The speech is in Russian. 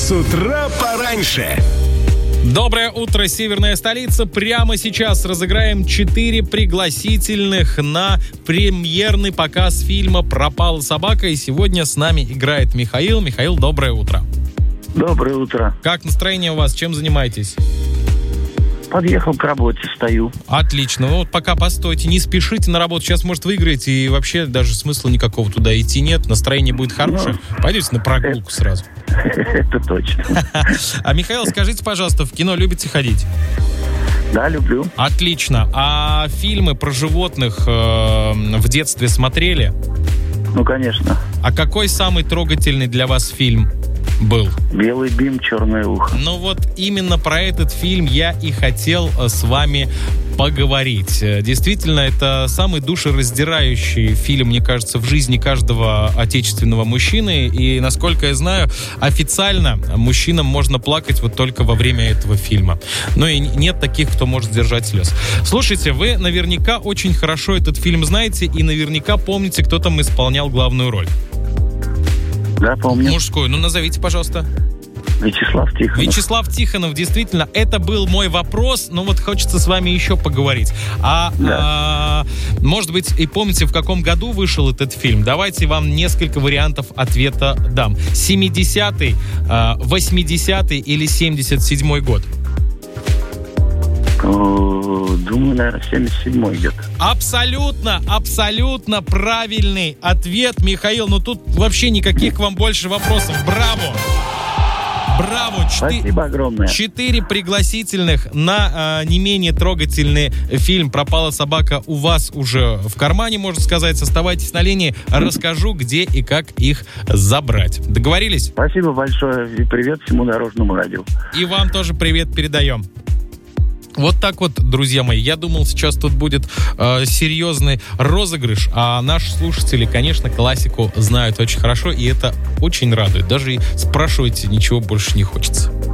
С утра пораньше. Доброе утро, северная столица. Прямо сейчас разыграем 4 пригласительных на премьерный показ фильма «Пропала собака». И сегодня с нами играет Михаил. Михаил, доброе утро. Доброе утро. Как настроение у вас? Чем занимаетесь? Подъехал к работе, стою. Отлично. Ну вот пока постойте, не спешите на работу. Сейчас, может, выиграете, и вообще даже смысла никакого туда идти нет. Настроение будет хорошее. Пойдете на прогулку сразу. Это точно. А, Михаил, скажите, пожалуйста, в кино любите ходить? Да, люблю. Отлично. А фильмы про животных в детстве смотрели? Ну, конечно. А какой самый трогательный для вас фильм был? «Белый бим, черное ухо». Ну вот именно про этот фильм я и хотел с вами поговорить. Действительно, это самый душераздирающий фильм, мне кажется, в жизни каждого отечественного мужчины. И, насколько я знаю, официально мужчинам можно плакать вот только во время этого фильма. Но и нет таких, кто может сдержать слез. Слушайте, вы наверняка очень хорошо этот фильм знаете и наверняка помните, кто там исполнял главную роль. Да, помню. Мужскую. Ну, назовите, пожалуйста. Вячеслав Тихонов. Вячеслав Тихонов, действительно, это был мой вопрос, но вот хочется с вами еще поговорить. Может быть, и помните, в каком году вышел этот фильм? Давайте вам несколько вариантов ответа дам. 70-й, 80-й или 77-й год? Думаю, наверное, 77-й где-то. Абсолютно правильный ответ, Михаил. Ну тут вообще никаких к вам больше вопросов. Браво! Браво! Спасибо огромное. 4 пригласительных на не менее трогательный фильм «Пропала собака» у вас уже в кармане, можно сказать. Оставайтесь на линии, расскажу, где и как их забрать. Договорились? Спасибо большое и привет всему Дорожному радио. И вам тоже привет передаем. Вот так вот, друзья мои, я думал, сейчас тут будет серьезный розыгрыш, а наши слушатели, конечно, классику знают очень хорошо, и это очень радует. Даже и спрашивать ничего больше не хочется.